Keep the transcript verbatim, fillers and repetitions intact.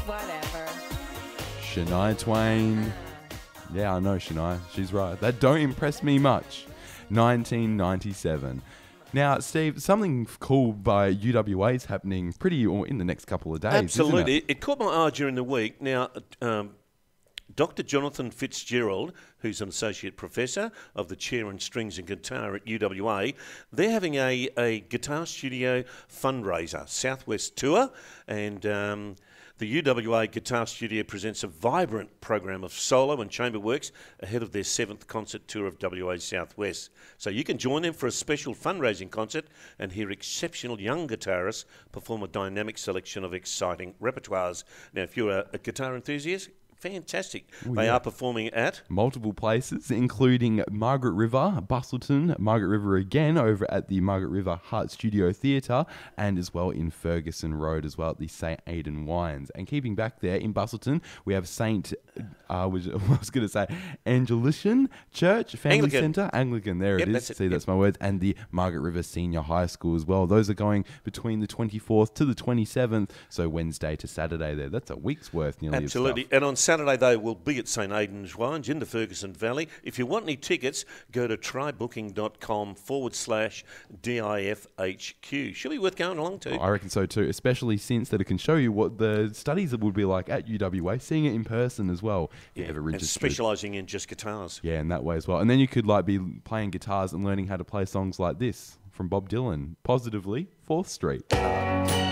Whatever. Shania Twain. Yeah, I know Shania. She's right. That don't impress me much. nineteen ninety-seven. Now, Steve, something cool by U W A is happening pretty or in the next couple of days. Absolutely. Isn't it? It caught my eye during the week. Now, um, Doctor Jonathan Fitzgerald, who's an associate professor of the chair in strings and guitar at U W A, they're having a, a guitar studio fundraiser, Southwest Tour, and um, the U W A Guitar Studio presents a vibrant program of solo and chamber works ahead of their seventh concert tour of W A Southwest. So you can join them for a special fundraising concert and hear exceptional young guitarists perform a dynamic selection of exciting repertoires. Now, if you're a, a guitar enthusiast, fantastic. Ooh, they yeah. are performing at multiple places, including Margaret River, Bustleton, Margaret River again over at the Margaret River Hart Studio Theatre, and as well in Ferguson Road as well at the Saint Aidan Wines. And keeping back there in Bustleton, we have Saint, uh, which I was going to say, Anglican Church Family Anglican. Centre, Anglican. There Yep, it is. that's it. See, Yep. that's my words. And the Margaret River Senior High School as well. Those are going between the twenty-fourth to the twenty-seventh, so Wednesday to Saturday there. That's a week's worth nearly. Absolutely. Of stuff. And on Saturday, they will be at Saint Aidan's Wines in the Ferguson Valley. If you want any tickets, go to trybooking.com forward slash DIFHQ. Should be worth going along to. I reckon so too, especially since that it can show you what the studies would be like at U W A, seeing it in person as well. If you Yeah, ever and registered. specialising in just guitars. Yeah, in that way as well. And then you could like be playing guitars and learning how to play songs like this from Bob Dylan, Positively, fourth Street.